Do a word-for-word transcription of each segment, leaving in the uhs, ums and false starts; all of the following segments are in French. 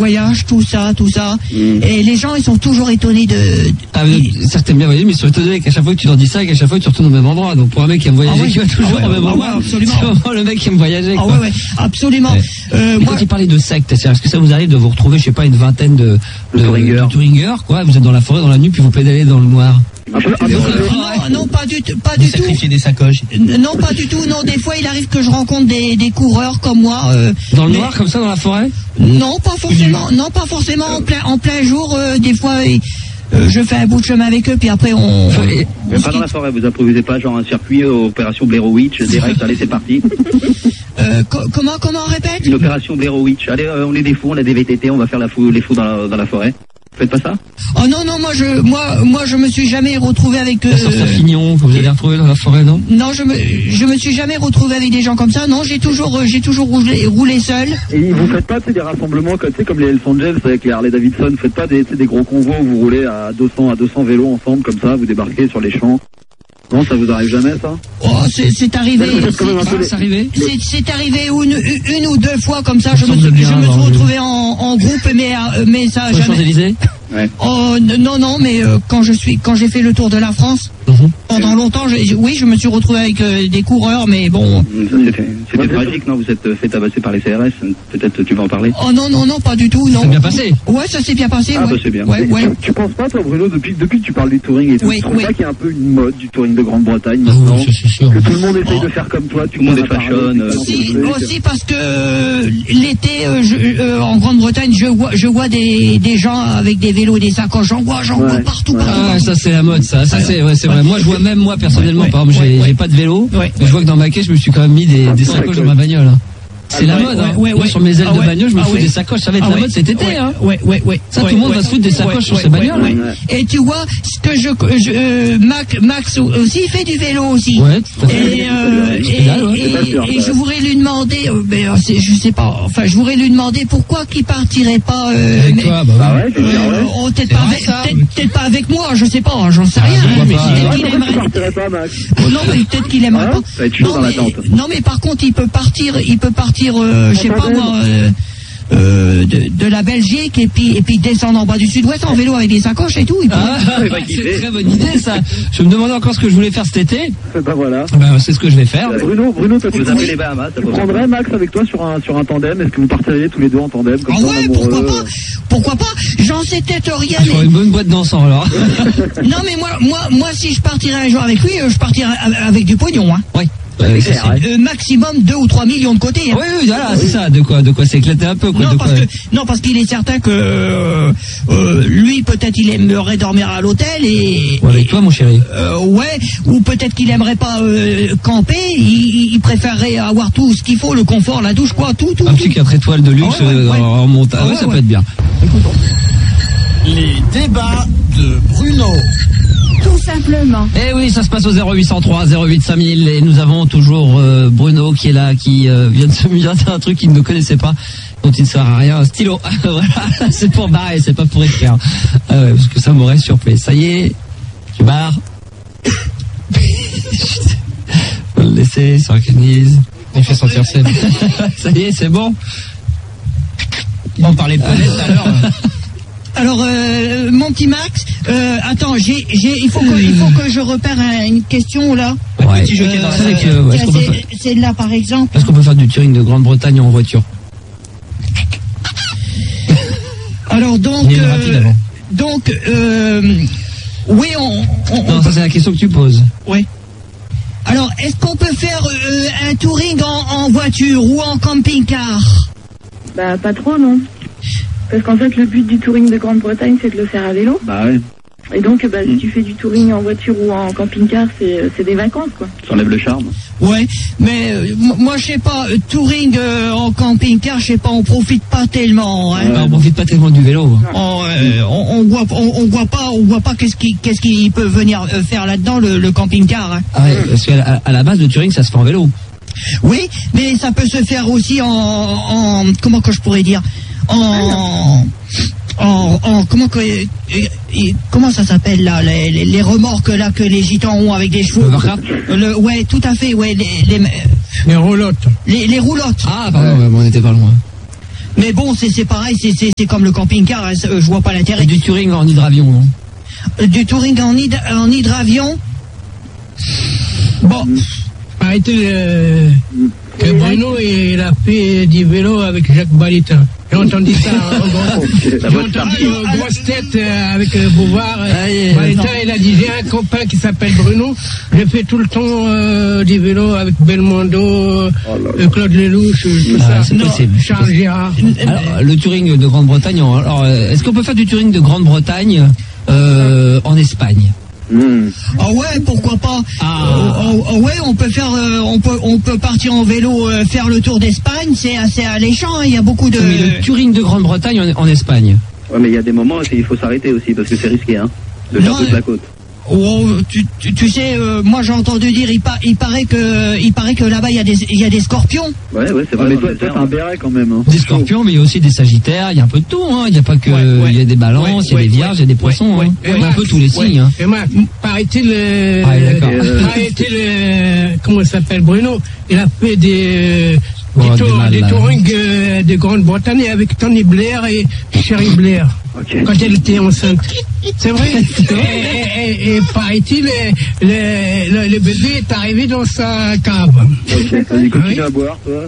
voyage, tout ça, tout ça. Mmh. Et les gens, ils sont toujours étonnés de... Ah, certes, t'aimes bien voyager, mais ils sont étonnés qu'à chaque fois que tu leur dis ça, qu'à chaque fois que tu retournes au même endroit. Donc pour un mec qui aime voyager, ah ouais. qui va toujours ah ouais, au même ah endroit, ouais, absolument. c'est vraiment le mec qui aime voyager. Ah quoi. ouais, ouais, absolument. Ouais. Euh, mais moi... quand tu parlais de secte, est-ce que ça vous arrive de vous retrouver, je sais pas, une vingtaine de, de, de touringers, touringers, quoi, vous êtes dans la forêt, dans la nuit, puis vous pédalez dans le noir? Un peu, un peu, non, non, pas du tout, pas Vous du tout. sacrifiez des sacoches. Non, pas du tout. Non, des fois, il arrive que je rencontre des, des coureurs comme moi. Euh, dans le mais... noir, comme ça, dans la forêt? Non, pas forcément. Non, pas forcément en plein, en plein jour. Euh, des fois, euh, je fais un bout de chemin avec eux, puis après on. on mais pas dans la forêt. Vous improvisez pas genre un circuit euh, opération Blair Witch direct. Allez, c'est parti. Euh, co comment, comment répète? Une opération Blair Witch. Allez, euh, on est des fous, on a des V T T, on va faire la fou, les fous dans la, dans la forêt. Faites pas ça? Oh non, non, moi je, moi, moi je me suis jamais retrouvé avec. Euh, Sur Fignon, que vous allez retrouver dans la forêt, non? Non, je me, je me suis jamais retrouvé avec des gens comme ça. Non, j'ai toujours, euh, j'ai toujours roulé, roulé seul. Et vous faites pas des rassemblements comme, comme les Hells Angels avec les Harley Davidson? Vous faites pas des, des gros convois où vous roulez à deux cents, à deux cents vélos ensemble comme ça, vous débarquez sur les champs? Non, ça vous arrive jamais, ça? Oh, c'est arrivé. C'est arrivé. C'est arrivé une, une ou deux fois comme ça. Je me, suis, je me suis retrouvé en, en groupe, mais, mais ça a jamais. Champs-Élysées? Ouais. Oh non, non, mais euh, quand je suis, quand j'ai fait le tour de la France, mm-hmm. pendant longtemps, je, oui, je me suis retrouvé avec euh, des coureurs, mais bon. C'était tragique, non? Vous êtes fait tabasser par les C R S. Peut-être tu vas en parler. Oh non, non, non, pas du tout, non. Ça s'est bien passé. Ouais, ça s'est bien passé. Ah ouais. bah c'est bien. Ouais, ouais. Tu, tu penses pas, toi, Bruno, depuis, depuis que tu parles du touring et tout, oui, tu trouves oui. pas qu'il y a un peu une mode du touring de Grande-Bretagne ah, maintenant, oui, c'est sûr. que tout le monde essaye oh. de faire comme toi, tout le monde est fashion. Euh, aussi, aussi parce que euh, l'été, euh, euh, en Grande-Bretagne, je vois, je vois des, des gens avec des vélos et des sacoches. J'en vois, j'en ouais. vois partout, ouais. partout. Ah, ça c'est la mode, ça. Ça ouais. c'est, ouais, c'est ouais. vrai. Moi, je vois même moi personnellement, ouais. par exemple, j'ai ouais. pas de vélo, ouais. mais je vois que dans ma caisse, je me suis quand même mis des, des sacoches dans ma bagnole. Hein. C'est ah, la ouais, mode, hein. Ouais, ouais, sur mes ailes ah, de bagnole, je me ah, fous ouais. des sacoches. Ça va être ah, la ouais. mode cet été, ouais, hein. Ouais, ouais, ouais. Ça, ouais, tout le monde ouais, va se foutre des sacoches ouais, sur ouais, ses bagnoles. Ouais, ouais. Et tu vois, ce que je, je euh, Max, Max aussi fait du vélo aussi. Ouais, tout à fait. Et, euh, et, pédale, ouais. et, sûr, et je voudrais lui demander, euh, mais euh, je sais pas, enfin, je voudrais lui demander pourquoi qu'il partirait pas. Euh, avec mais, toi, bah, bah ouais. Euh, oh, peut-être pas, peut pas avec moi, je sais pas, j'en sais rien. Ah, mais pas, peut-être qu'il aimerait. Pas, Max. Oh, non, mais peut-être qu'il aimerait hein pas. Ça va être chaud non, dans mais, l'attente. non, mais par contre, il peut partir, il peut partir, euh, je sais pas moi. Euh, Euh, de, de la Belgique et puis et puis descendre en bas du Sud-Ouest en vélo avec des sacoches et tout. Ah, c'est une très bonne idée ça. Je me demandais encore ce que je voulais faire cet été. Ben voilà. Ben, c'est ce que je vais faire. Euh, Bruno, Bruno, toi, vous avez les Bahamas. Tu prendrais Max avec toi sur un sur un tandem? Est-ce que vous partiriez tous les deux en tandem comme ah ça, ouais, pourquoi pas? Pourquoi pas? J'en sais peut-être rien. Ah, mais... une bonne boîte d'encens alors. Non mais moi moi moi si je partirais un jour avec lui, je partirais avec du pognon, hein. Oui. Euh, euh, maximum deux ou trois millions de côté. Hein. Oui, oui, voilà, oui. c'est ça. De quoi, de quoi s'éclater un peu, quoi. Non, de parce quoi... que non, parce qu'il est certain que euh, euh, lui, peut-être, il aimerait dormir à l'hôtel et. Ou avec et, toi, mon chéri. Euh, ouais, ou peut-être qu'il aimerait pas euh, camper. Il, il préférerait avoir tout ce qu'il faut, le confort, la douche, quoi, tout, tout. Un tout. petit quatre étoiles de luxe ah ouais, ouais, ouais. en montagne, ah ouais, ouais, ça ouais. peut être bien. Les débats de Bruno. Tout simplement. Eh oui, ça se passe au zéro huit cent trois zéro huit cinq mille et nous avons toujours euh, Bruno qui est là, qui euh, vient de se dire un truc qu'il ne connaissait pas, dont il ne sert à rien, un stylo. Voilà, c'est pour barrer, c'est pas pour écrire. Ah ouais, parce que ça m'aurait surpris. Ça y est, tu barres. Faut le laisser, s'organise. Il fait sentir c'est. Ça y est, c'est bon. On parlait de planète tout à l'heure. Alors, euh, mon petit Max, euh, attends, j'ai, j'ai, il faut que, il faut que je repère un, une question là. Ouais. Petit jockey euh, dans c'est, que, ouais, c'est, faire... c'est là par exemple. Est-ce qu'on peut faire du touring de Grande-Bretagne en voiture? Alors donc, euh, donc, euh, oui, on. on non, on ça peut... c'est la question que tu poses. Oui. Alors, est-ce qu'on peut faire euh, un touring en, en voiture ou en camping-car? Bah, pas trop, non. Parce qu'en fait, le but du touring de Grande-Bretagne, c'est de le faire à vélo. Bah ouais. Et donc, bah, si tu fais du touring en voiture ou en camping-car, c'est, c'est des vacances, quoi. Ça enlève le charme. Ouais, mais euh, moi, je sais pas, touring euh, en camping-car, je sais pas, on profite pas tellement. Hein. Ouais, on profite pas tellement du vélo. On, euh, on, on voit, on, on voit pas, on voit pas qu'est-ce qui, qu'est-ce qu'il peut venir faire là-dedans, le, le camping-car. Hein. Ah ouais, parce qu'à à la base, le touring, ça se fait en vélo. Oui, mais ça peut se faire aussi en, en comment que je pourrais dire, en, en, en comment que, comment ça s'appelle là, les, les, les remorques là que les gitans ont avec des chevaux. Le, le ouais, tout à fait, ouais, les, les, les roulottes. Les, les roulottes. Ah, pardon, ouais. On n'était pas loin. Mais bon, c'est c'est pareil, c'est c'est c'est comme le camping-car. Hein, je vois pas l'intérêt. Et du touring en hydravion, non? Euh, Du touring en, hyd en hydravion. Bon. Arrêtez euh, que Bruno il a fait du vélo avec Jacques Balitin. J'ai entendu ça en grosse, j'ai entendu en grosse tête euh, avec euh, Bouvard. Euh, Balitin, il a dit j'ai un copain qui s'appelle Bruno. Je fais tout le temps euh, du vélo avec Belmondo, euh, Claude Lelouch, tout Ah, ça. c'est possible. Charles Gérard. Alors, le touring de Grande-Bretagne, alors, euh, est-ce qu'on peut faire du touring de Grande-Bretagne euh, en Espagne? Mmh. Ah ouais, pourquoi pas. Ah. Euh, oh, oh ouais, on peut faire, euh, on peut, on peut partir en vélo, euh, faire le tour d'Espagne. C'est assez alléchant. Hein, il y a beaucoup de. Mais le touring de Grande-Bretagne en, en Espagne. Ouais, mais il y a des moments où il faut s'arrêter aussi parce que c'est risqué, hein, de faire Non, toute la côte. Oh, tu, tu, tu sais, euh, moi j'ai entendu dire, il, pa il paraît que, il paraît que là-bas il y a des, il y a des scorpions. Ouais, ouais, c'est Ah, vrai. mais dans toi, le toi, désert, t'as un ouais. béret quand même. Hein. Des scorpions, mais il y a aussi des sagittaires, il y a un peu de tout, hein. Il n'y a pas que, Ouais, ouais. il y a des balances, il y a Ouais, des ouais, vierges, il y a des poissons, ouais, hein. ouais. Il y a un peu tous les signes, hein. Et Marc, paraît-il, euh, Ah, d'accord. euh, paraît-il, euh, comment il s'appelle, Bruno, il a fait des, Oh, des, du tours, mal, des là. tourings euh, de Grande-Bretagne avec Tony Blair et Sherry Blair. Ok. Quand elle était enceinte. C'est vrai. et, et, et, et paraît-il, le, le, le bébé est arrivé dans sa cave. Ok, vas-y, continue Oui. à boire, toi.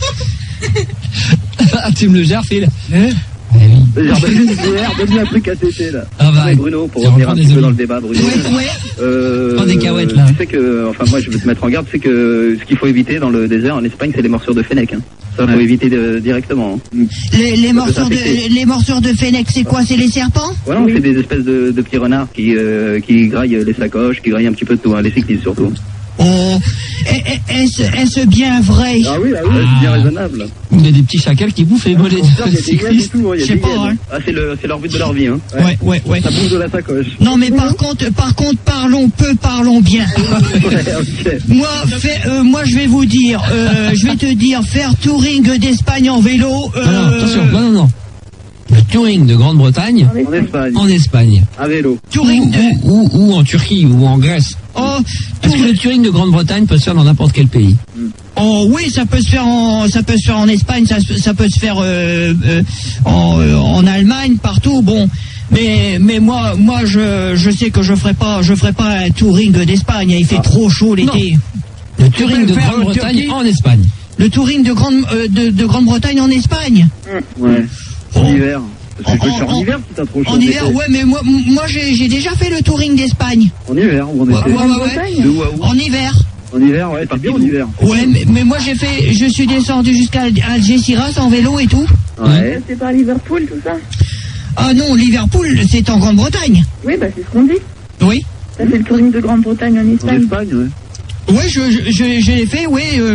Ah, tu me le gères, Phil? Hein Eh oui. Vas-y, donne-lui une bière, donne-lui un truc à téter, là. Ah bah, Ouais, Bruno, pour j'ai revenir encore un des petit peu amis. dans le débat, Bruno. Ouais, ouais. Euh, Prends des cahuètes, là. Tu sais que, enfin, moi, je veux te mettre en garde, c'est que ce qu'il faut éviter dans le désert en Espagne, c'est les morsures de fennec. Hein. Ça, faut Ouais. éviter de, directement. Hein. Les, les morsures de, s'infecter. les morsures de Fennec, c'est quoi? C'est les serpents? Voilà, c'est des espèces de, de petits renards qui, euh, qui graillent les sacoches, qui graillent un petit peu de tout, hein, les cyclistes surtout. Oh, est-ce est-ce bien vrai? Ah oui, ah oui, c'est bien raisonnable. Il y a des petits chacals qui bouffent les mollets Il y a de des hyènes et cyclistes. tout, il y Je a sais des pas, hyènes. hein. Ah, c'est le, c'est leur but de leur vie, hein. Ouais, ouais, ouais. Ça bouffe de la sacoche. Non, mais par contre, par contre, parlons peu, parlons bien. Ouais, ok. Moi, fait, euh, moi, je vais vous dire, euh, je vais te dire, faire touring d'Espagne en vélo. Euh, Ah non, attention, non, non, non. Le touring de Grande-Bretagne En Espagne, en Espagne. à vélo. touring de. Ou, ou, ou en Turquie, ou en Grèce. Oh, Parce que le touring de Grande-Bretagne peut se faire dans n'importe quel pays. oh, oui, ça peut se faire en, ça peut se faire en Espagne, ça, se- ça peut se faire euh, euh, en, euh, en Allemagne, partout. Bon, mais, mais moi, moi, je, je sais que je ferai pas, je ferai pas un touring d'Espagne. Il fait trop chaud l'été. Le touring de le faire en Grande-Bretagne Turquie en Espagne. Le touring de Grande, euh, de, de Grande-Bretagne en Espagne. Ouais. En hiver. Parce que je peux le faire En- en en- hiver si t'as trop chaud. En hiver, ouais, mais moi, moi, j'ai j'ai déjà fait le touring d'Espagne. En hiver, ou en Ouais, été. ouais, ouais, ouais. De où à où? En hiver. En hiver, ouais, c'est bien en hiver. Ouais, mais, mais moi j'ai fait, je suis descendu jusqu'à Algeciras en vélo et tout. Ouais. C'est par Liverpool, tout ça. Ah non, Liverpool, c'est en Grande-Bretagne. Oui, bah c'est ce qu'on dit. Oui. Ça fait le touring de Grande-Bretagne en En Espagne. Espagne, ouais. Ouais, je, je, je, je l'ai fait, oui. euh.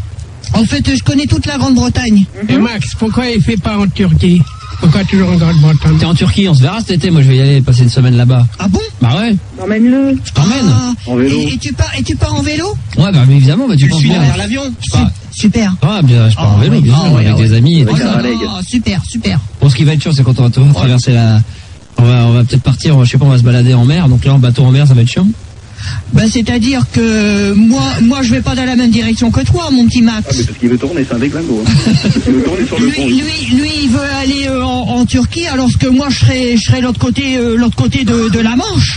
En fait, je connais toute la Grande-Bretagne. Et Max, pourquoi il fait pas en Turquie? Pourquoi toujours en Grande-Bretagne? T'es en Turquie, on se verra cet été. Moi, je vais y aller passer une semaine là-bas. Ah bon? Bah ouais, Emmène-le. je t'emmène. Ah, En vélo. Et, et tu pars, et tu pars en vélo? Ouais, bah mais évidemment, bah, tu penses bien. l'avion. Je pars, Super. ah, bien, je pars en Ah, vélo, oui, bien ah, sûr, ouais, avec ouais. des amis et tout Oh ça. là Raleigh. là, super, super. Bon, ce qui va être chiant, c'est quand on va t- traverser la... On va, on va peut-être partir, je sais pas, on va se balader en mer. Donc là, en bateau en mer, ça va être chiant. Bah, c'est-à-dire que moi, moi, je vais pas dans la même direction que toi, mon petit Max. Ah, mais parce qu'il veut tourner, c'est un déglingo. Hein. Il veut tourner sur le Lui, pont. lui, lui, il veut aller euh, en, en Turquie, alors que moi, je serai, je serai l'autre côté, euh, l'autre côté de, de la Manche.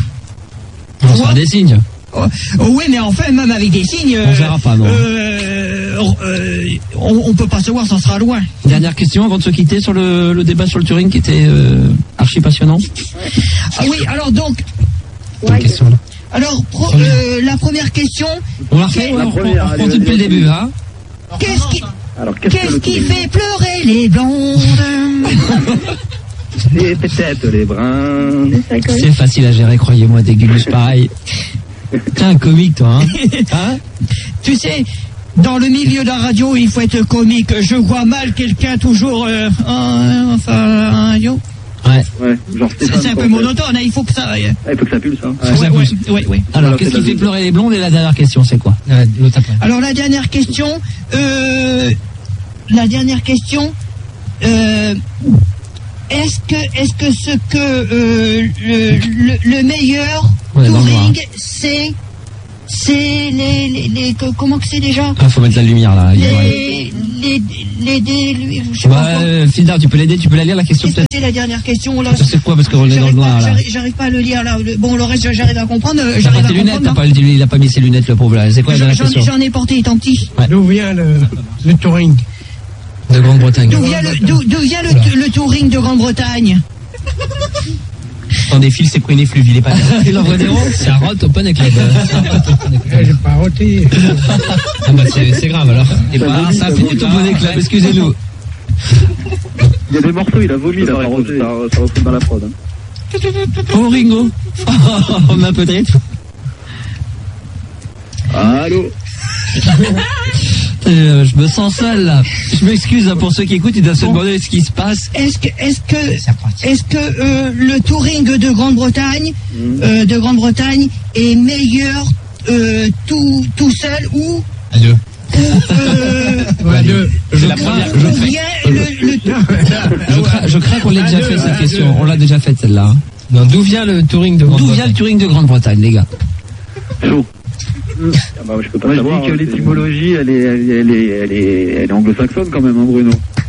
On Ouais. fera des signes. Oh, oh, oui, mais enfin, même avec des signes. On verra pas, non. euh, euh, on, on peut pas se voir, ça sera loin. Dernière question avant de se quitter sur le, le débat sur le Turing qui était euh, archi passionnant. Ah oui, alors donc, Bonne question, là. alors pro- euh, la première question, On la refait, La ouais, on reprend, première, on reprend allez, tout depuis le vas-y. début, hein. qu'est-ce qui, Alors, qu'est-ce que qu'est-ce le qui tourisme fait pleurer les blondes? C'est peut-être les bruns. C'est ça, C'est facile à gérer, croyez-moi, des gugus pareils. T'es un comique, toi, hein, hein. Tu sais, dans le milieu de la radio, il faut être comique. Je vois mal quelqu'un toujours, euh, en- enfin, en radio. Ouais. Ouais, genre C'est Stéphane. c'est un peu quoi, en fait. monotone, hein, il faut que ça. Ouais, Ah, il faut que ça pulse, hein. Faut que ça ouais, pousse. ouais, ouais. Alors, Alors, qu'est-ce c'est qui la fait deuxième. pleurer les blondes? Et la dernière question, c'est quoi? Euh, L'autre après. Alors la dernière question, euh, la dernière question, euh, est-ce que, est-ce que ce que euh, le, le, le meilleur Ouais, dans le touring, noir. c'est c'est les, les, les, comment que c'est déjà? Ah, faut mettre la lumière là. Les, les, les, les, je sais pas. Ouais, Fildar, tu peux l'aider, tu peux la lire la question peut-être. C'est la dernière question là. C'est quoi parce qu'on est dans le noir là. J'arrive pas à le lire là. Bon, le reste, j'arrive à comprendre. T'as pas tes lunettes, t'as pas, il a pas mis ses lunettes le pauvre là. C'est quoi la dernière question? J'en ai porté étant petit. Ouais. D'où vient le, le touring de Grande-Bretagne? D'où vient le, d'où, d'où vient le, le touring de Grande-Bretagne? Dans des fils, c'est pris les flux, il est pas là. Et l'Envredéro, c'est un rot au Poney Club. J'ai pas roté. Ah bah c'est grave alors. Et bah ça fait tout au Poney Club, excusez-nous. Il y a des morceaux, il a vomi là, ça, ça refait dans la prod. Hein. Oh Ringo. On a un peu de rythme. Allô. Euh, je me sens seul là. Je m'excuse hein, pour ceux qui écoutent, ils doivent se demander ce qui se passe. Est-ce que, est-ce que, est-ce que euh, le touring de Grande-Bretagne, mmh. euh, de Grande-Bretagne est meilleur euh, tout, tout seul ou à deux? Ou, euh, ouais, à deux. Je crains, je crains, le, le, je crains, je crains qu'on l'ait déjà fait cette question. On l'a déjà faite celle-là. Non, d'où vient le touring de Grande-Bretagne? D'où vient le touring de Grande-Bretagne, les gars? Chaud. Ah bah, je peux pas ouais, savoir, je dis que hein, l'étymologie elle est, elle, est, elle, est, elle, est, elle est anglo-saxonne quand même, hein, Bruno.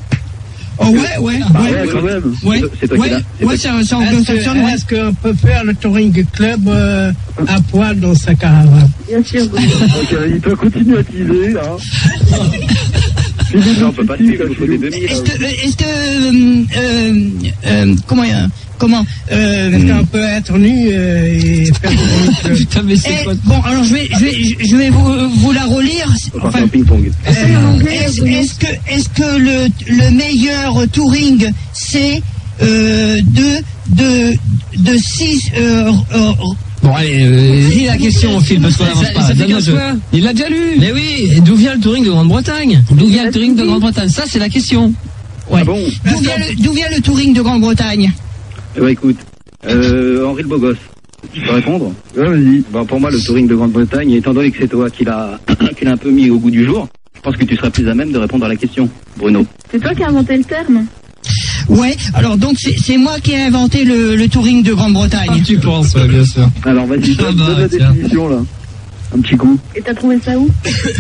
Oh ouais, ouais, bah ouais, ouais, quand même. Ouais, c'est toi ouais, qui l'as. C'est ouais, c'est anglo-saxonne. Est-ce, est-ce qu'on peut faire le touring club euh, à poil dans sa caravane? Bien sûr. Donc, euh, il peut continuer à teaser, hein. Non, on peut pas suivre, il faut des demi. Est-ce que, est-ce que, euh, euh, euh, comment, euh, comment, euh, est-ce qu'on peut être nu euh, et faire du Putain, mais c'est quoi? Bon, alors je vais, je vais, je vais vous, vous la relire. Enfin, ping-pong. Est-ce, est-ce, est-ce que, est-ce que le, le meilleur touring, c'est, euh, de, de, de six, euh, euh, Bon allez, euh, lis la question au fil parce qu'on avance pas. Ça fait quinze fois. Il l'a déjà lu. Mais oui, et d'où vient le touring de Grande-Bretagne? D'où vient le touring de Grande-Bretagne? Ça c'est la question. Ouais. Ah bon? D'où vient le, d'où vient le touring de Grande-Bretagne? Eh ben écoute, euh, Henri le Beau Gosse. Tu peux répondre? Ouais, vas-y. Bon, pour moi, le touring de Grande-Bretagne, étant donné que c'est toi qui l'a, qui l'a un peu mis au goût du jour, je pense que tu seras plus à même de répondre à la question, Bruno. C'est toi qui as inventé le terme? Ouais, alors donc c'est, c'est moi qui ai inventé le, le touring de Grande-Bretagne. Ah, tu penses, ouais, bien sûr. Alors vas-y, donne, ah bah, donne la tiens. définition là. Un petit coup. Et t'as trouvé ça où?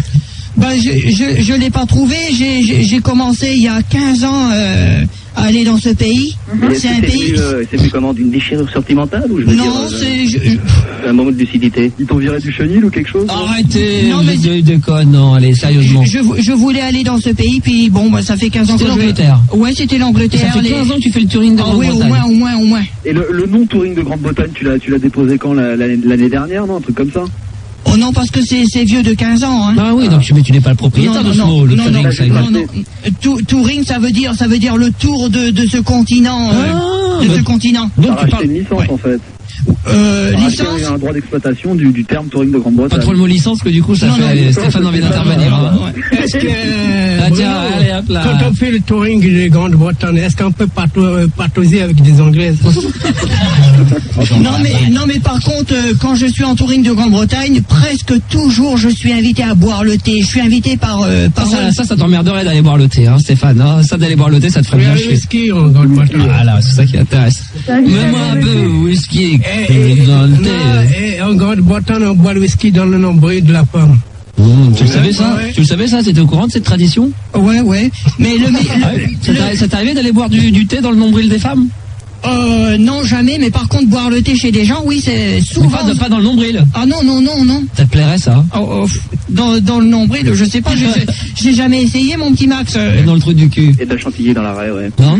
Bah je je je l'ai pas trouvé. J'ai j'ai, j'ai commencé il y a quinze ans euh, à aller dans ce pays. Mm-hmm. C'est un pays. Plus, euh, c'est plus comment, d'une déchirure sentimentale ou je veux non, dire, euh, c'est je, je... un moment de lucidité. Ils t'ont viré du chenil ou quelque chose? Arrêtez, non, mais je déconne, non, allez, sérieusement. Je, je, je voulais aller dans ce pays, puis bon, bah, ça fait quinze ans c'était que l'Angleterre. Je... Ouais, c'était l'Angleterre. Ça fait quinze ans que tu fais le touring de ah, oui, Grande-Bretagne. au moins, au moins, au moins. Et le, le nom touring de Grande-Bretagne, tu l'as, tu l'as déposé quand, la, la, l'année dernière, non? Un truc comme ça? Oh non, parce que c'est, c'est vieux de quinze ans, hein. Ah oui, donc mais tu n'es pas le propriétaire non, de ce non, mot, le non, touring, non, ça non, non. Tou- touring, ça veut dire, ça veut dire le tour de, de ce continent, euh, ah, de bah, ce continent. Donc Donc tu tu parles parles une licence ouais. en fait. Euh, Ah, licence. il y a un droit d'exploitation du, du terme touring de Grande-Bretagne. pas trop le mot licence que du coup ça Non, fait non, allez, non, Stéphane a envie d'intervenir. Hein. Ouais. Est-ce que, euh, Ah, tiens, Bruno, allez, hop là. quand on fait le touring de Grande-Bretagne, est-ce qu'on peut pato- patauger avec des Anglaises? Non mais non mais par contre euh, quand je suis en touring de Grande-Bretagne, presque toujours je suis invité à boire le thé. Je suis invité par euh, par Ça, ça, ça t'emmerderait d'aller boire le thé, hein, Stéphane. Hein. Ça d'aller boire le thé, ça te ferait bien Le chier. whisky en Grande-Bretagne. Ah là, c'est ça qui intéresse. Ça, Mets-moi un peu de whisky Et, et, dans le non, thé. et en Grande-Bretagne, on boit le whisky dans le nombril de la femme. Mmh, tu le savais ça? Ouais. Tu le savais ça? T'étais au courant de cette tradition? Ouais ouais. Mais le, le, Ça le- t'est ça t'est arrivé d'aller boire du, du thé dans le nombril des femmes? euh, non jamais. Mais par contre boire le thé chez des gens, oui c'est Ou souvent. pas, de- pas dans le nombril? Ah non non non non. Ça te plairait ça? Oh, oh, dans dans le nombril, je sais pas. J'ai, j'ai jamais essayé mon petit Max. euh. Dans le trou du cul? Et t'as chantilly dans l'arrêt, ouais. Non?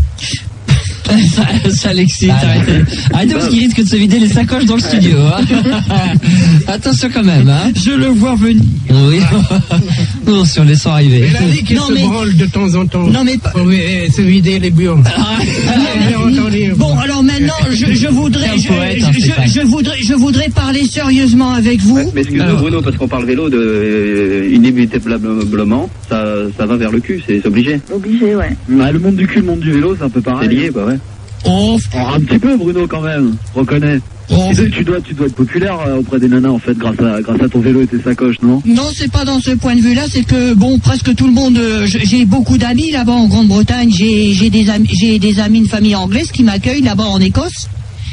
Ça, ça l'excite, arrêtez. Arrêtez parce qu'il risque de se vider les sacoches dans le studio. Hein. Attention quand même. Hein. Je le vois venir. Oui. Non, si on les sent arriver. Elle a dit qu'il Non, se mais- branle de temps en temps. Non, mais pas- Pour euh, se vider les burnes. J'ai entendu. Bon, alors maintenant, je, je voudrais, C'est un je, poète, hein, je- Stéphane. je voudrais, je voudrais parler sérieusement avec vous. Mais excuse-moi Alors. Bruno, parce qu'on parle vélo de euh, inévitablement, ça, ça va vers le cul, c'est, c'est obligé. Obligé, ouais. Ah, le monde du cul, le monde du vélo, c'est un peu pareil. C'est lié, bah ouais. Oh, Oh, un petit peu Bruno quand même, reconnais. oh. Et donc, tu dois, tu dois être populaire euh, auprès des nanas en fait, grâce à, grâce à ton vélo et tes sacoches, non? Non, c'est pas dans ce point de vue-là. C'est que bon, presque tout le monde. euh, je- J'ai beaucoup d'amis là-bas en Grande-Bretagne. J'ai, j'ai des amis, j'ai des amis, une famille anglaise qui m'accueillent là-bas en Écosse.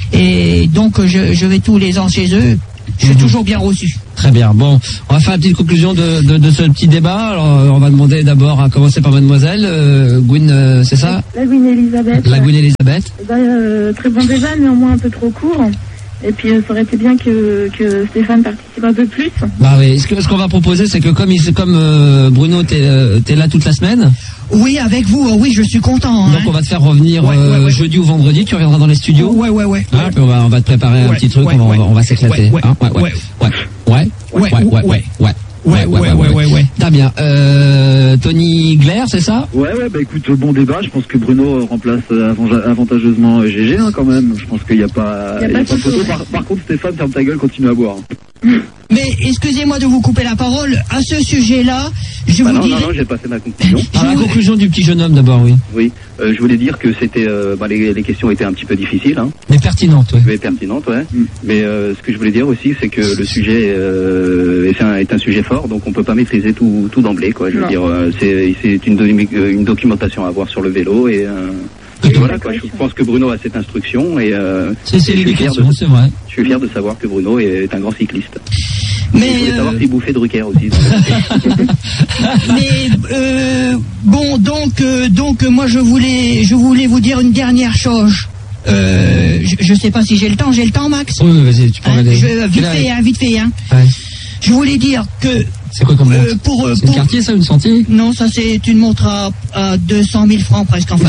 Et donc, je, je vais tous les ans chez eux. Je suis mmh. toujours bien reçu. Très bien. Bon, on va faire une petite conclusion de, de, de ce petit débat. Alors, on va demander d'abord à commencer par mademoiselle euh, Gwyn, euh, c'est ça? La Gwyn Elisabeth. La Gwyn Elisabeth. Eh ben, euh, très bon débat, néanmoins un peu trop court. Et puis, euh, ça aurait été bien que, que Stéphane participe un peu plus. Bah oui. Ce, que, ce qu'on va proposer, c'est que comme, il, comme euh, Bruno, t'es euh, t'es là toute la semaine. Oui, avec vous, oui, je suis content. Donc hein. on va te faire revenir ouais, euh, ouais, ouais. jeudi ou vendredi, tu reviendras dans les studios. Ouais, ouais, ouais. Hein, puis on va, on va te préparer un ouais, petit truc, ouais, on va, ouais, on va s'éclater. Ouais, hein, ouais, ouais, ouais, ouais, ouais, ouais, ouais, ouais, ouais, ouais. Ouais, ouais, ouais, ouais, ouais. Très bien. Euh, Tony Glaire, c'est ça? Ouais, ouais, bah écoute, bon débat. Je pense que Bruno remplace avantageusement G G, hein, quand même. Je pense qu'il n'y a pas, il y a y a pas pas de photo. Par, par contre, Stéphane, ferme ta gueule, continue à boire. Mais excusez-moi de vous couper la parole. À ce sujet-là, je bah vous non, dis. Non, non, j'ai pas fait ma conclusion. Ah, la conclusion du petit jeune homme d'abord, oui. Oui, euh, je voulais dire que c'était, euh, bah, les, les questions étaient un petit peu difficiles, hein. Mais pertinentes, oui. Mais pertinentes, ouais. Mm. Mais euh, ce que je voulais dire aussi, c'est que le sujet euh, est, un, est un sujet fort, donc on peut pas maîtriser tout, tout d'emblée, quoi. Je veux non. dire, euh, c'est, c'est une, une documentation à avoir sur le vélo et. Euh, Et voilà, quoi. Je pense que Bruno a cette instruction et euh, c'est, c'est l'éducation, de, c'est vrai. Je suis fier de savoir que Bruno est un grand cycliste. Mais et je voulais euh... savoir s'il bouffait Drucker aussi. Mais euh, bon, donc, euh, donc, moi, je voulais, je voulais vous dire une dernière chose. Euh, je, je sais pas si j'ai le temps. J'ai le temps, Max? Oui, vas-y, tu peux hein, aller. je, Vite fait, hein, vite fait, hein. Ouais. Je voulais dire que. C'est quoi comme montre euh, pour, C'est pour... une quartier, ça, une sentier? Non, ça c'est une montre à, à deux cent mille francs presque, en fait.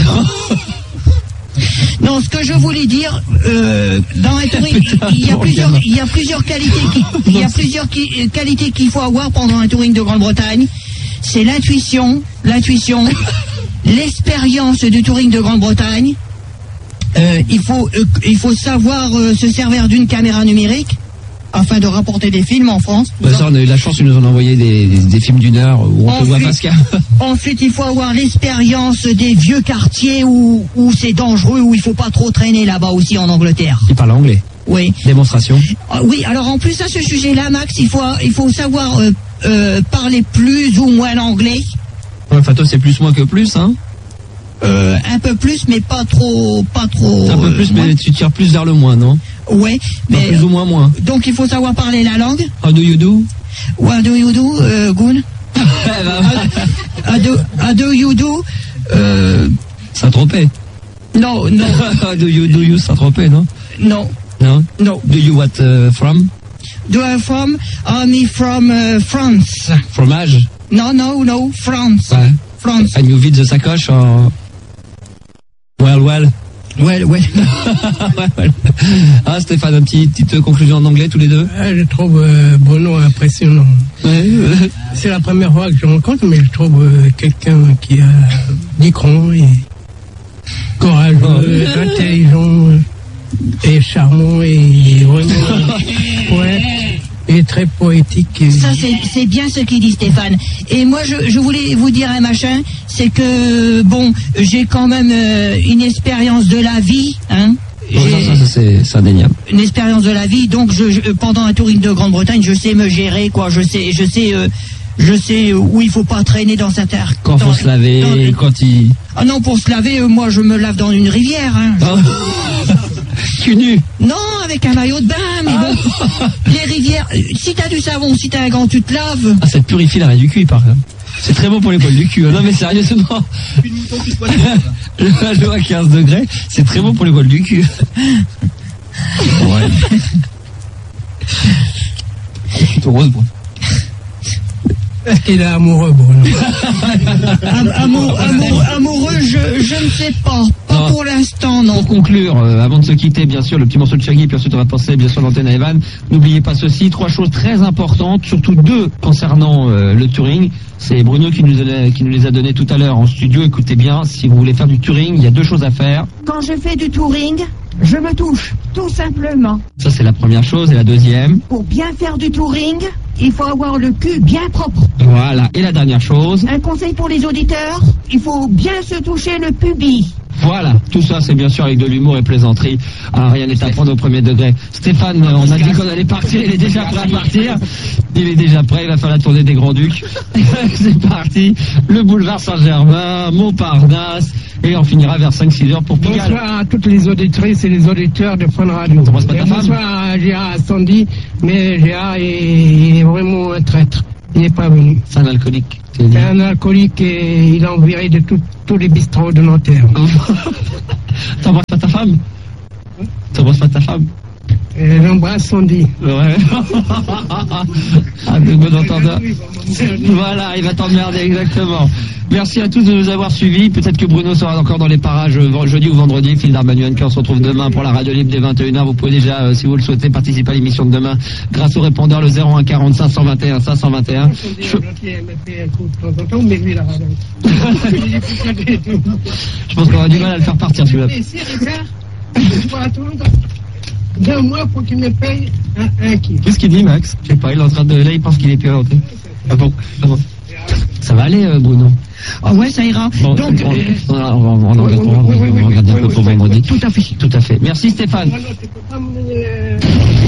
Non, ce que je voulais dire, euh, dans un touring, il y a plusieurs, il y a plusieurs qualités, qui, il y a plusieurs qui, qualités qu'il faut avoir pendant un touring de Grande-Bretagne. C'est l'intuition, l'intuition, l'expérience du touring de Grande-Bretagne. Euh, il faut, euh, il faut savoir euh, se servir d'une caméra numérique afin de rapporter des films en France. Bah ça, on a eu la chance, ils nous ont envoyé des, des, des films d'une heure où on ensuite, peut voir Pascal. Ensuite, il faut avoir l'expérience des vieux quartiers où, où c'est dangereux, où il faut pas trop traîner là-bas aussi en Angleterre. Il parle anglais. Oui. Démonstration. Ah, oui, alors en plus à ce sujet-là, Max, il faut, il faut savoir euh, euh, parler plus ou moins l'anglais. Ouais, enfin, toi, c'est plus moins que plus, hein. Euh, un peu plus, mais pas trop, pas trop. Un peu plus, euh, mais tu tires plus vers le moins, non? Ouais, mais plus ou moins moins. Donc il faut savoir parler la langue. How do you do? What do you do, euh, Goon? How do, how do you do? Euh... Saint-Tropez. Non, non. How do you do you Saint-Tropez, non? Non. Non. No. Do you what uh, from? Do I from? I'm from uh, France. Fromage? No, no, no, France. Ouais. France. And you vide the sacoche en... Well, well. Well, well. Ah, Stéphane, une petite, petite conclusion en anglais, tous les deux? Ah, je trouve euh, Bruno impressionnant. Ouais. C'est la première fois que je rencontre, mais je trouve euh, quelqu'un qui a du cran et courageux, oh. intelligent et charmant et vraiment ouais, et très poétique. Et... Ça, c'est, c'est bien ce qu'il dit Stéphane. Et moi, je, je voulais vous dire un machin, c'est que, bon, j'ai quand même euh, une expérience de la vie, hein. Bon, ça, ça, c'est, c'est indéniable. Une expérience de la vie, donc je, je, pendant un touring de Grande-Bretagne, je sais me gérer, quoi. Je sais, je sais, euh, je sais où il faut pas traîner dans cette air. Quand dans, faut se laver, dans, quand il. Ah non, pour se laver, euh, moi, je me lave dans une rivière, hein. Oh. Cul nu. Non, avec un maillot de bain, mais bon. Ah. Les rivières, si t'as du savon, si t'as un gant, tu te laves. Ah, ça te purifie l'arrêt du cul, par exemple. C'est très bon pour les poils du cul. Non, mais sérieusement. L'eau à quinze degrés, c'est très bon pour les poils du cul. Ouais. Je suis heureuse, Bruno. Il est amoureux, Bruno. Amour, amour, amoureux, je, je ne sais pas. Pas non. Pour l'instant, non. Pour conclure, euh, avant de se quitter, bien sûr, le petit morceau de Shaggy, puis ensuite on va passer, bien sûr, l'antenne à Evan. N'oubliez pas ceci, trois choses très importantes, surtout deux concernant euh, le touring. C'est Bruno qui nous, a, qui nous les a données tout à l'heure en studio. Écoutez bien, si vous voulez faire du touring, il y a deux choses à faire. Quand je fais du touring, je me touche, tout simplement. Ça, c'est la première chose. Et la deuxième? Pour bien faire du touring, il faut avoir le cul bien propre. Voilà. Et la dernière chose? Un conseil pour les auditeurs, il faut bien se toucher le pubis. Voilà, tout ça c'est bien sûr avec de l'humour et plaisanterie. Alors rien n'est à prendre au premier degré. Stéphane, on a dit qu'on allait partir, il est déjà prêt à partir. Il est déjà prêt, il va faire la tournée des Grands-Ducs. C'est parti, le boulevard Saint-Germain, Montparnasse, et on finira vers cinq six heures pour Pigalle. Bonsoir à toutes les auditrices et les auditeurs de Fun Radio. T'embrasses pas ta femme ? Bonsoir à Gérard Sandy, mais Gérard est vraiment un traître. Il n'est pas venu. C'est un alcoolique. C'est un alcoolique et il a enviré de tout, tous les bistrots de Nanterre. T'embrasses pas ta femme ? T'embrasses pas ta femme ? Et j'embrasse Sandy. Ouais. Ah, de bon entendeur. Voilà, il va t'emmerder, exactement. Merci à tous de nous avoir suivis. Peut-être que Bruno sera encore dans les parages jeudi ou vendredi. Phil Darmanuan qui on se retrouve demain pour la radio libre des vingt et une heures. Vous pouvez déjà, euh, si vous le souhaitez, participer à l'émission de demain grâce au répondeur le zéro un quarante-cinq cent vingt et un cinq cent vingt et un. Je... Je pense qu'on a du mal à le faire partir celui-là. D'un mois pour qu'il me paye un, un kilo. Qu'est-ce qu'il dit, Max? Je sais pas, il est en train de. Là, il pense qu'il est piraté. Ah bon, ah bon. Ça va aller, euh, Bruno? Ah ouais, ça ira. Bon, Donc, on, euh, on, on, on, on, oui, on, oui, on, oui, on oui, va regarder un oui, peu oui, pour oui, vendredi. tout à fait. Tout à fait. Merci, Stéphane. Non, non, tu peux pas me euh,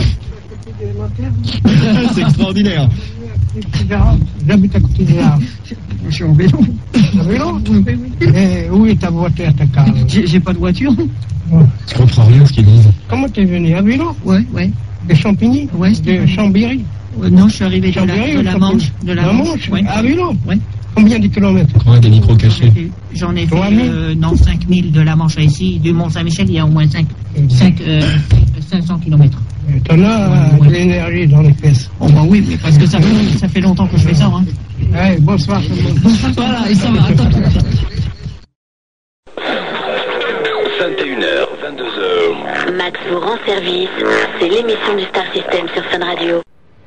C'est extraordinaire. J'habite à côté de là. je suis en vélo. En vélo? Eh, où est ta voiture, ta carte? J'ai j'ai pas de voiture. Je comprends rien ce qu'ils disent. Comment t'es venu? À vélo? Ouais, ouais. De Champigny? Ouais, De c'était- Chambéry? Euh, non, je suis arrivé de la, Chambéry de ou la Champigny? Manche. De la, La Manche? ouais. À vélo? Ouais. Combien de kilomètres? Ouais, des micros cachés. J'en ai fait, trois mille? euh, non, cinq mille de la Manche à ici. Du Mont-Saint-Michel, il y a au moins cinq, cinq, euh, cinq cents kilomètres. T'en as euh, de l'énergie dans les fesses. Oh bah oui, mais parce que ça fait, ça fait longtemps que je fais ça. Hein. Ouais, bonsoir tout le monde. Voilà, et ça va. Attends, attends, attends. vingt et une heures, vingt-deux heures. Max vous rend service. C'est l'émission du Star System sur Fun Radio.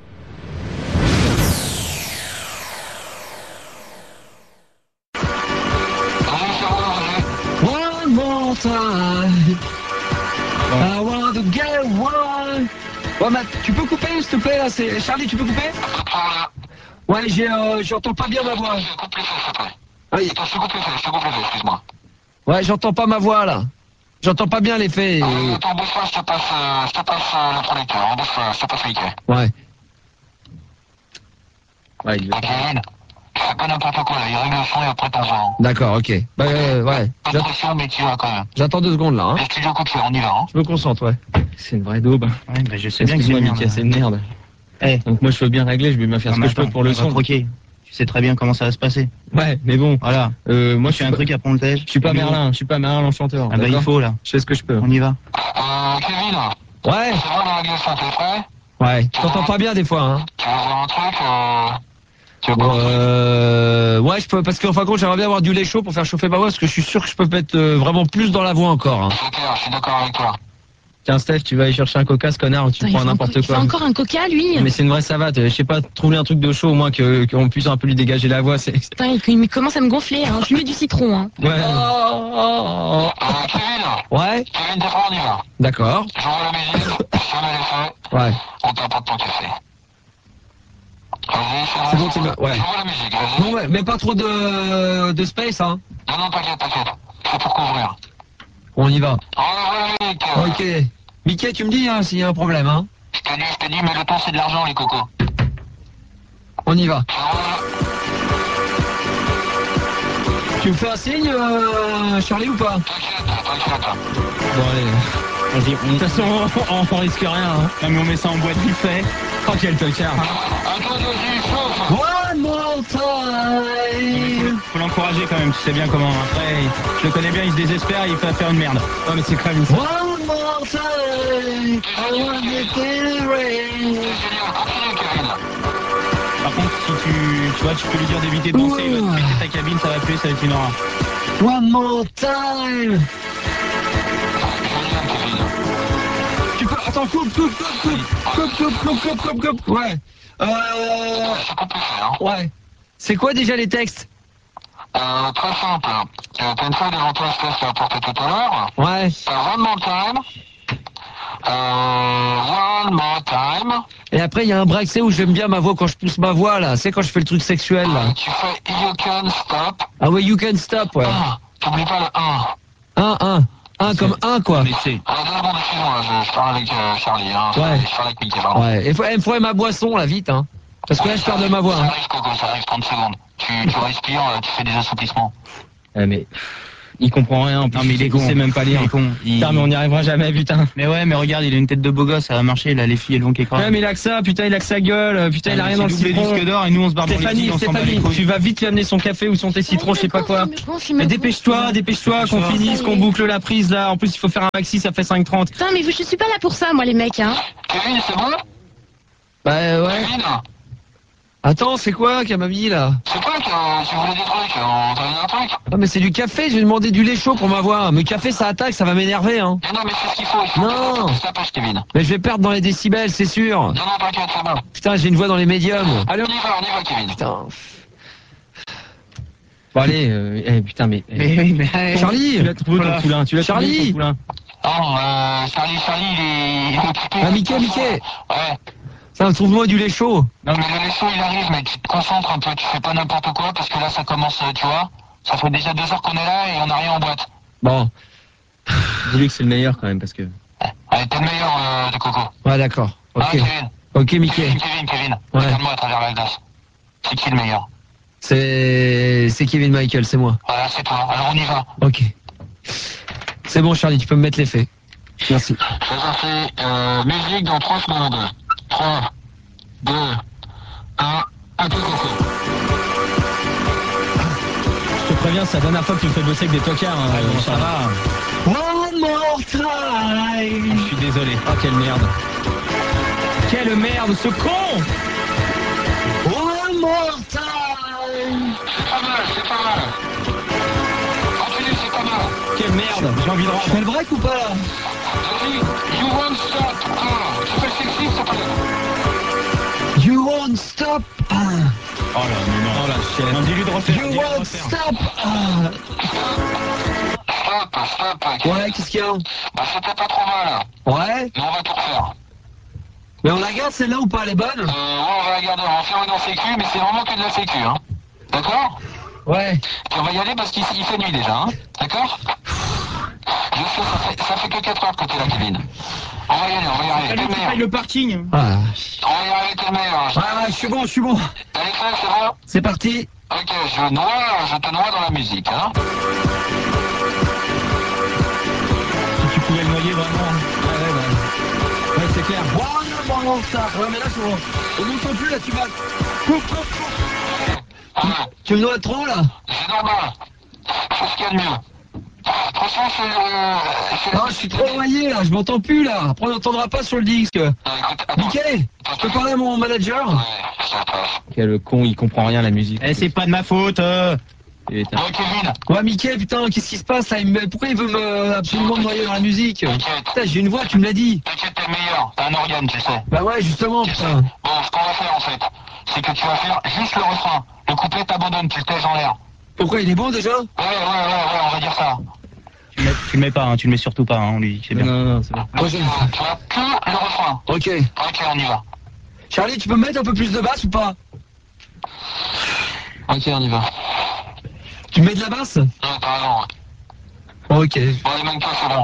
One more time. I want to get one. Ouais, mais tu peux couper, s'il te plaît, là, c'est... Charlie, tu peux couper? Ouais, j'ai, euh, j'entends pas bien ma voix. Oui. Excuse-moi. Ouais, j'entends pas ma voix, là. J'entends pas bien l'effet. Attends, bouge pas, je te passe, euh, je te passe euh, le producteur. Hein, bouge pas, je te passe Mickey. Ouais. Ouais, il... Ok, Kevin, fais pas n'importe quoi, là. Il règle le son et après t'en vas. D'accord, ok. Bah, euh, ouais. Pas de pression, mais tu vas quand même. J'attends deux secondes, là, hein. Le studio coupé, on y va, hein. Je me concentre, ouais. C'est une vraie daube. Ouais, bah, je sais bien que c'est une merde. c'est une merde. Eh. Donc moi, je veux bien régler, je veux bien faire Non, ce que mais je peux attends, pour le on va son. troquer. Tu sais très bien comment ça va se passer. Ouais, mais bon. Voilà. Euh, moi, je Tu suis as un pas... truc à prendre le tège. Je suis pas Merlin, je suis pas Merlin l'enchanteur. Ah bah il d'accord faut là. Je fais ce que je peux. On y va. Euh, Kevin, Ouais. c'est bon, la règle le son, t'es prêt? Ouais. Je t'entends pas bien des fois, hein. Tu veux voir un truc, euh... Tu veux Bon, pas? euh... Ouais, je peux, parce qu'en fin de compte, j'aimerais bien avoir du lait chaud pour faire chauffer ma voix, parce que je suis sûr que je peux mettre euh, vraiment plus dans la voix encore. Hein. C'est clair, je suis d'accord avec toi. Tiens, Steph, tu vas aller chercher un coca, ce connard, tu Attends, prends il fait n'importe encore- quoi. Il fait encore un coca, lui. Mais c'est une vraie savate, je sais pas, trouver un truc de chaud au moins que qu'on puisse un peu lui dégager la voix, c'est... Putain, il, il commence à me gonfler. Hein. Je lui mets du citron. Hein. Ouais. Euh, Kevin, Ouais, Kevin, t'es prêt, on y va. d'accord. J'envoie la musique, si on a les feux, Ouais. on t'apporte ton café. Vas-y, c'est C'est bon, c'est bien, ouais. J'envoie la musique, vas-y. Non, ouais, mais pas trop de, de space, hein. Non, non, t'inquiète, t'inquiète. C'est pour couvrir. On y va. Envoie la musique. Ok. Mickey, tu me dis hein, s'il y a un problème, hein. Je t'ai dit, je t'ai dit, mais le temps c'est de l'argent, les cocos. On y va. J'envoie- Tu me fais un signe, euh, Charlie, ou pas? T'inquiète, t'inquiète. Bon, allez. Vas-y, on... De toute façon, on, on risque rien, hein. Non mais on met ça en boîte vite fait. Oh, quel tocard. Attends, vas-y, chauffe. One more time. Faut l'encourager quand même, tu sais bien comment. Après, je le connais bien, il se désespère, il va faire une merde. Non mais c'est quand même ça. One more time. I want it in the rain. Génial, continue, Kevin. Par contre, si tu, tu vois, tu peux lui dire d'éviter de danser, il va te péter ta cabine, ça va puer, ça va être une horreur. One more time. Génial, Kevin. Tu peux... Attends, coupe, coupe, coupe, coupe. Coupe, coupe, coupe, coupe, coupe, coupe. Ouais. Euh... C'est compliqué, hein. Ouais. C'est quoi déjà les textes? Euh, très simple. Euh, T'as une feuille devant toi, Steph, qui a apporté tout à l'heure. Ouais. Euh, one more time. Euh, one more time. Et après, il y a un break, c'est où j'aime bien ma voix quand je pousse ma voix, là. C'est quand je fais le truc sexuel, là. Tu fais you can stop. Ah ouais, you can stop, ouais. un. T'oublies pas le un. Un, un. Un comme un, quoi. Alors, deux secondes, excuse-moi, je, je parle avec euh, Charlie, hein. Ouais. Je parle avec Mickey, pardon. Ouais. Il faut, il faut ma boisson, là, vite, hein. Parce que là, je perds de ma voix. Ça Hein. arrive, Coco, ça arrive, trente secondes. Tu, tu respires, euh, tu fais des assouplissements. Ouais, mais il comprend rien. En plus, Non, mais il est il con. sait même pas lire. Il est con. Il- Putain, mais on n'y arrivera jamais, putain. Mais ouais, mais regarde, il a une tête de beau gosse, ça va marcher, là, les filles, elles vont qu'écraser. Ouais, mais il a que ça, putain, il a que sa gueule, putain, il a rien dans le citron. disque d'or et nous on se barre dans les Stéphanie, villes, on s'en bat les Stéphanie, couilles. tu vas vite lui amener son café ou son thé citron, je sais pas quoi. Mais dépêche-toi, dépêche-toi, qu'on finisse, qu'on boucle la prise là. En plus, il faut faire un maxi, ça fait cinq trente. Putain, mais vous, je suis pas là pour ça, moi, les mecs, hein. Kevin, c'est bon? Bah, ouais. Kevin? Attends, c'est quoi qu'elle m'a mis, là? C'est quoi que euh, tu voulais des trucs? On t'a donné un truc? Ah, mais c'est du café, j'ai demandé du lait chaud pour m'avoir. Mais café, ça attaque, ça va m'énerver, hein. Mais non, mais c'est ce qu'il faut. Il faut Non. que tu ta page, Kevin. Mais je vais perdre dans les décibels, c'est sûr. Non, non, t'inquiète, c'est bon. Putain, j'ai une voix dans les médiums. Allez, on y va, on y va, Kevin. Putain. Bon, allez, euh, eh, putain, mais. eh, Mais oui, mais. Charlie. Tu l'as trouvé ton Voilà. poulain, tu l'as trouvé Charlie. ton poulain. Non, euh, Charlie, Charlie, il est, il est occupé. Ah, Mickey, Mickey. Ouais. Ça, trouve-moi du lait chaud. Non, mais le lait chaud, il arrive, mais tu te concentres un peu, tu fais pas n'importe quoi, parce que là, ça commence, euh, tu vois. Ça fait déjà deux heures qu'on est là et on n'a rien en boîte. Bon. Dis-lui que c'est le meilleur quand même, parce que. Allez, t'es le meilleur, euh, de Coco. Ouais, d'accord. Ah, Ok. Kevin. Ok, Mickey. Kevin, Kevin, Kevin. Ouais. Regarde-moi à travers la glace. C'est qui le meilleur? C'est, c'est Kevin Michael, c'est moi. Voilà, c'est toi. Alors, on y va. Ok. C'est bon, Charlie, tu peux me mettre l'effet. Merci. C'est parti. Euh, musique dans trois secondes. trois, deux, un, un peu Coco. Je te préviens, c'est la dernière fois que tu me fais bosser avec des tocards. Hein, Ah, bon, euh, ça va. One more time. Je suis désolé. Ah, quelle merde. Quelle merde, ce con. One more time. C'est pas mal, c'est pas mal. Continue, c'est pas mal. Quelle merde, j'ai envie de Je rentrer. fais le break ou pas là? Vas-y, you won't stop. Ah, tu fais le sexy, c'est pas mal. You won't stop. Ah. Oh là, mais non. Oh la chienne. Non, dis-lui de refaire. You dis-lui de won't refaire. stop. Ah. Stop, stop. Kevin. Ouais, qu'est-ce qu'il y a? Bah, c'était pas trop mal. Ouais. Mais on va tout refaire. Mais on la garde celle-là ou pas? Elle est bonne? Euh, ouais, on va la garder. On va faire une en sécu, mais c'est vraiment que de la sécu, hein. D'accord? Ouais. Et on va y aller parce qu'il il fait nuit déjà, hein. D'accord? Je sais, ça fait, ça fait que quatre heures que t'es là, Kevin. On va y aller, on va y arriver. T'es le Salut, tu meilleur. payes le parking. Ah. On va y arriver, t'es le meilleur. Ouais, ouais, je suis bon, je suis bon. T'as les clés, c'est bon? C'est parti. Ok, je noie, je te noie dans la musique, hein. Si tu pouvais le noyer vraiment. Ouais, ouais, ouais. Ouais, c'est clair. One more time. Ouais, mais là, c'est bon. On n'entend plus, là, tu vas. Coupe, coupe, coupe. Ouais, Tu me dois trop, là? c'est normal. C'est ce qu'il y a de mieux. Franchement, c'est... Euh, c'est- Non, je suis trop noyé, là. Je m'entends plus, là. Après, on n'entendra pas sur le disque. Euh, écoute, attends. Mickey, je peux parler à mon manager? Ouais, ça passe. Quel con, il comprend rien la musique. Eh, c'est pas de ma faute. euh. Et t'as- Bon, Kevin, Ouais, Mickey, putain, qu'est-ce qui se passe, là? Il me- Pourquoi il veut me absolument me noyer dans la musique? t'inquiète. Putain, j'ai une voix, tu me l'as dit. T'inquiète, t'es le meilleur. T'as un organe, tu sais. Bah ouais, justement, Tu sais. putain. Bon, ce qu'on va faire, en fait, c'est que tu vas faire juste le refrain. Le couplet t'abandonne, tu le tèges en l'air. Pourquoi il est bon, déjà? Ouais, ouais, ouais, ouais, on va dire ça. Tu le mets, tu le mets pas, hein, tu le mets surtout pas, hein, on lui dit que c'est bien. Non, non, non, c'est bon. Moi, je- Tu vas tu vas que le refrain. Ok. Ok, on y va. Charlie, tu peux me mettre un peu plus de basse ou pas? Ok, on y va. Tu me mets de la basse? Non, t'as raison. ouais. Ok. Bon, les mêmes cas, c'est bon.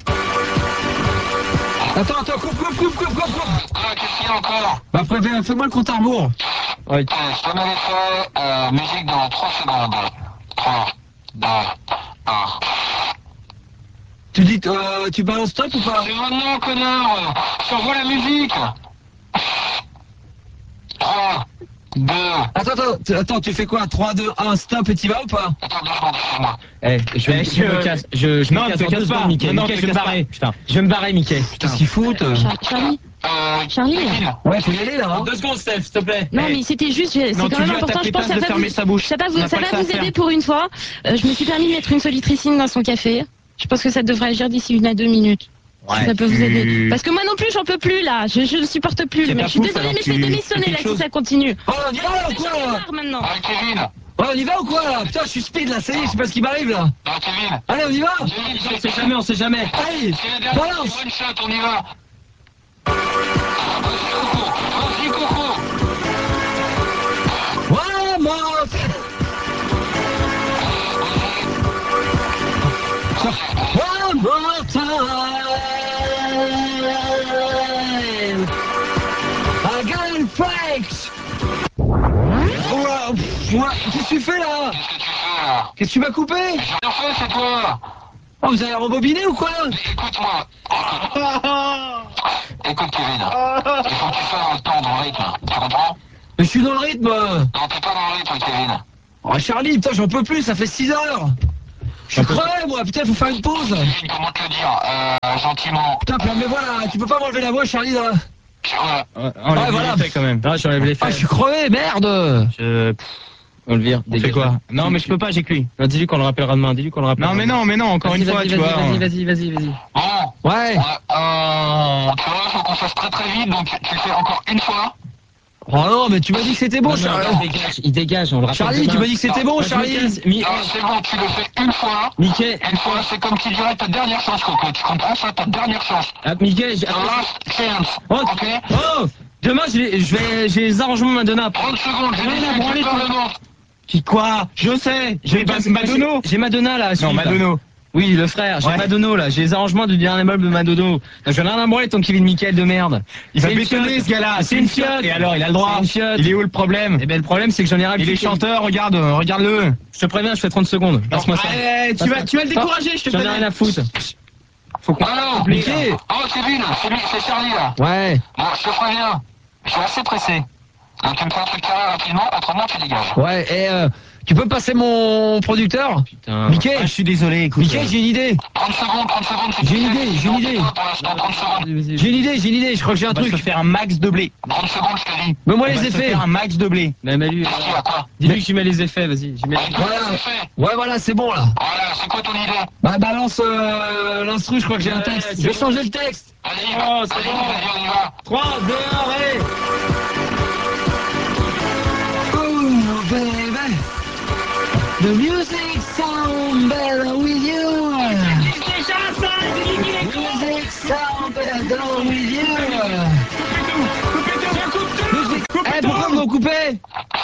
Attends, attends, coupe, coupe, coupe, coupe, coupe, coupe. Quoi, qu'est-ce qu'il y a encore? Bah, fais- fais-moi le compte à rebours. Ouais. Ok, je te mets l'effet, euh, musique dans trois secondes. trois, deux, un. Tu dis, euh, tu balances stop ou pas? C'est maintenant, connard. Je t'envoie la musique. trois, deux. Attends, attends, t- attends, tu fais quoi? trois, deux, un, stop et t'y vas ou pas? Attends, deux secondes, excuse-moi. Eh, je, Eh, je me je- casse. Je, je Non, me casse te dans casse deux pas. secondes, Mickey. Non, non, Mickey, te je vais me casse barrer. pas. Putain, je vais me barrer, Mickey. Qu'est-ce qu'ils foutent? Char- Charlie, Euh, Charlie. Kevin. Ouais, faut y aller là, hein. Deux secondes, Steph, s'il te plaît. Non, Eh, mais c'était juste, c'est Non, quand tu même lui as important, tapé je pense, place ça de va fermer vous, sa bouche. ça va, vous, On n'a ça pas va que ça à vous aider faire. pour une fois. Euh, je me suis permis de mettre une solitricine dans son café. Je pense que ça devrait agir d'ici une à deux minutes. Ouais, ça peut vous tu- aider. Parce que moi non plus, j'en peux plus là. Je, je ne supporte plus C'est le mec. ta Je suis faute, désolée, alors mais je vais tu- démissionner tu fais là quelque si ça continue. Oh, on y va là ou quoi J'en ai là? marre maintenant. Ouais, Kevin. Ouais, on y va ou quoi là? Putain, je suis speed là, ça y est, je sais pas ce qui m'arrive là. Non, Kevin. Allez, on y va? Kevin, On c'est sait jamais, on sait jamais. Allez, c'est la dernière, balance. c'est one shot, on y va. Vas-y, Coco. Vas-y, Coco. Ouais, moi. Vas-y. Oh, pff, ouais, qu'est-ce que tu fais là? Qu'est-ce que tu fais là? Qu'est-ce que tu m'as coupé? J'ai rien fait, c'est toi. Oh, vous avez rebobiné ou quoi? Écoute-moi. Écoute. Écoute, Kevin. Il faut que tu fasses dans le temps, dans le rythme. Tu comprends? Mais je suis dans le rythme. Non, t'es pas dans le rythme, Kevin. Oh, Charlie, putain, j'en peux plus, ça fait six heures. Je suis crevé, moi, putain, faut faire une pause. Kevin, comment te le dire? Euh, gentiment. Putain, mais voilà, tu peux pas m'enlever la voix, Charlie, là. Ouais. Ouais, enlève voilà. les faits quand même. Ah, j'enlève les faits. Ah, je suis crevé, merde. Je... On le vire. On fait quoi? Non, mais je peux pas, j'ai que lui. Non, dis-lui qu'on le rappellera demain. Dis-lui qu'on le rappellera. Non, mais non, mais non, encore une fois, tu vois. Vas-y, vas-y, vas-y, vas-y. Bon. Ouais. Euh, tu vois, faut qu'on fasse très très vite, donc tu le fais encore une fois. Oh non, mais tu m'as dit que c'était bon, Charlie. Il dégage, il dégage, on le rappelle. Charlie, tu m'as dit que c'était bon, Charlie. Non, c'est bon, tu le fais une fois. Mickey. Une fois, c'est comme qui dirait ta dernière chance, Coco. Tu comprends ça, ta dernière chance. Ah, Mickey, j'ai... The last chance. Oh, Ok. oh, demain, je vais, je vais, j'ai les arrangements Madonna. trente secondes, j'ai dit que tu parles le nom. Qui quoi? Je sais. J'ai Madonna. J'ai Madonna là. Non, Madonna. Oui, le frère. J'ai Madonna là. J'ai les arrangements du dernier meuble de Madonna. Je vais rien à branler ton Kevin Michael de merde. Il va bétonner ce gars-là. C'est une fiotte. Et alors, il a le droit. Il est où le problème? Eh ben le problème, c'est que j'en ai rien. Il est chanteur. Regarde, regarde-le. Je te préviens, je fais trente secondes. Passe-moi ça. Tu vas, tu vas le décourager. Je te préviens. J'en ai rien à foutre. Faut qu'on. Alors, Mickey. Oh, Kevin, c'est lui, c'est Charlie là. Ouais. Bon, je te préviens. Je suis assez pressé. Donc tu me fais un truc carré rapidement, autrement tu dégages. Ouais, et euh, tu peux passer mon producteur? Putain. Mickey, ah, je suis désolé, écoute. Mickey, j'ai une idée. trente secondes, trente secondes. J'ai une idée, j'ai une idée. J'ai une idée, j'ai une idée, je crois que j'ai un truc. Je vais faire un max de blé. trente secondes, je te dis. Mets-moi On les va se effets. faire un max de blé. Mais, mais lui, Qu'est-ce qu'il y a, quoi? dis-lui que j'y mets les effets, vas-y. J'y mets... Voilà. Ouais, voilà, c'est bon là. Voilà, c'est quoi ton idée? Bah, balance euh, l'instru, je crois que j'ai un texte. Je vais changer le texte. Vas-y, Oh, c'est vas-y, bon. vas-y, on y va. trois, deux, un, allez. Oh, baby. The music sound better with you. Music sound better with you. Eh, pourquoi vous m'en coupez?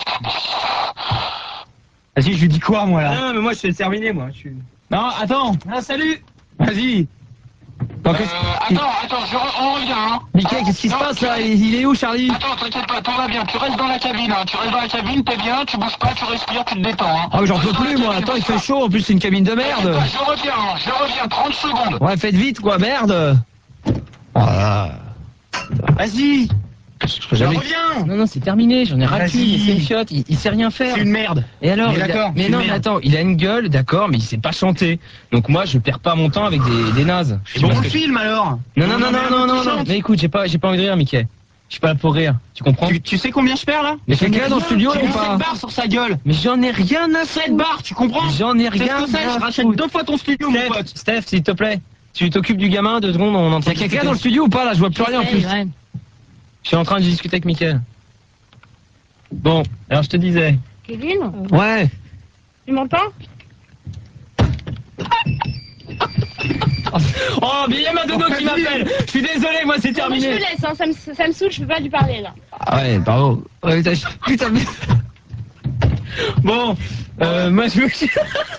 Vas-y, je lui dis quoi, moi, là? Non, mais moi, je suis terminé, moi. Je suis... Non, attends. Ah, salut. Vas-y. Euh, attends, attends, je re- on revient, hein. Mickey, qu'est-ce qui se Non, passe là? tu- Il est où, Charlie? Attends, t'inquiète pas, tout va bien. Tu restes dans la cabine, hein. Tu restes dans la cabine, t'es bien, tu bouges pas, tu respires, tu te détends, hein. Ah, mais j'en peux Reste dans la plus, moi. cabine, Attends, il bouge fait chaud. En plus, c'est une cabine de pas. merde. T'inquiète pas, Je reviens, hein. Je reviens, trente secondes. Ouais, faites vite, quoi, merde. Voilà. Vas-y. Jamais... Reviens. Non, non, c'est terminé, j'en ai ras le cul, Vas-y. c'est une fiotte, il, il sait rien faire. C'est une merde. Et alors, On est il a- d'accord, mais c'est non, une mais merde. attends, il a une gueule, d'accord, mais il sait pas chanter. Donc moi, je perds pas mon temps avec des, des nazes. Et bon, Parce on le que- filme, alors. Non, non, non, On non, met un non, autre non, qui non. chante. Mais écoute, j'ai pas, j'ai pas envie de rire, Mickey. Je suis pas là pour rire, tu comprends? Tu, tu sais combien je perds, là? Mais quelqu'un dans le studio, J'ai là, ou mis pas? sept barres sur sa gueule. Mais j'en ai rien à sept foutre. barres, tu comprends? J'en ai C'est rien ce que c'est, à je rachète foutre. deux fois ton studio, mon Steph, pote. Steph, s'il te plaît, tu t'occupes du gamin, deux secondes, on entend. Y'a quelqu'un dans le studio ou pas là? Je vois plus rien en plus. Je suis en train de discuter avec Mickey. Bon, alors je te disais. Kevin, Ouais. tu m'entends? Oh, mais il y a Madonna qui m'appelle. Je suis désolé, moi c'est Moi, je te terminé. laisse, hein, ça, me, ça me saoule, je peux pas lui parler là. Ah ouais, bravo. Ouais, putain, je- putain, mais... Bon, euh, moi je veux que...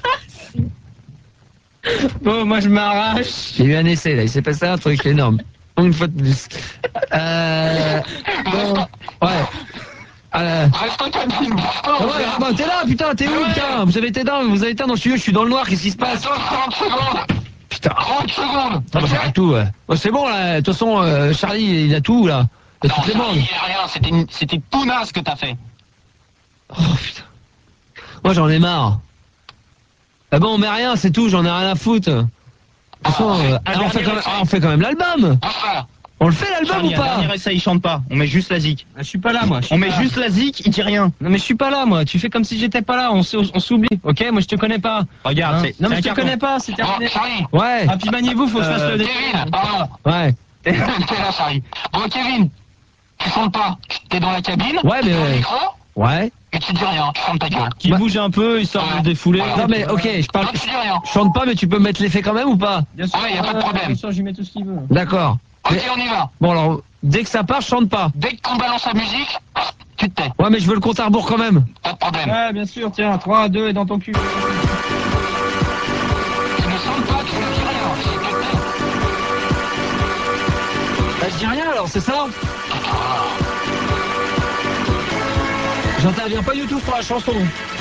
Bon, moi je m'arrache. J'ai eu un essai là, il s'est passé un truc énorme. Une fois de plus. Euh... Bon, ouais. Euh... Reste en cabine, bouge pas, on Ouais, revient. bah t'es là, putain, t'es où, Ouais. putain? Vous avez été dans, vous avez été dans le studio, je suis dans le noir, qu'est-ce qui se passe? Attends, trente secondes. Putain. trente secondes. Ah bah j'arrête tout, ouais. Ouais, c'est bon là, de toute façon, euh, Charlie, il a tout là. Il a Non, toutes les Charlie, bandes. il y a rien, c'était une- c'était tout naze ce que t'as fait. Oh putain. Moi j'en ai marre. Ah bon, on met rien, c'est tout, j'en ai rien à foutre. De toute façon, euh, Un ah, on, fait dernier quand même, essai. ah, on fait quand même l'album. Enfin, On le fait l'album Charlie, ou un pas? dernier essai, il chante pas. On met juste la zik. Je suis pas là, moi. je suis On met pas là. juste la zik, il dit rien. Non, mais je suis pas là, moi. Tu fais comme si j'étais pas là. On s'est- on s'oublie. Ok, moi je te connais pas. Regarde, Hein c'est. Non, mais c'est je un te carton. connais pas. C'est bon, terminé. Charlie. Ouais, Ah, puis maniez-vous, faut que je fasse Euh, le Kevin, pardon. ouais. T'es t'es là, Charlie. Bon, Kevin, tu chantes pas. T'es dans la cabine. Ouais, mais- t'es dans le micro. Ouais. Et tu dis rien, tu fermes ta gueule. Qui Bah- bouge un peu, histoire de se défouler. Non mais ok, je parle. Non, tu dis rien. Je chante pas, mais tu peux mettre l'effet quand même ou pas? Bien sûr. Ouais, y a pas de problème. Bien sûr, j'y mets tout ce qu'il veut. D'accord. Ok, Mais- on y va. Bon alors, dès que ça part, je chante pas. Dès qu'on balance la musique, tu te tais. Ouais, mais je veux le compte à rebours quand même. Pas de problème. Ouais, bien sûr. Tiens, trois, deux et dans ton cul. Tu ne chantes pas, tu ne dis rien. Tu te tais. Bah, je dis rien alors, c'est ça? J'en J'interviens pas du tout pour la chanson.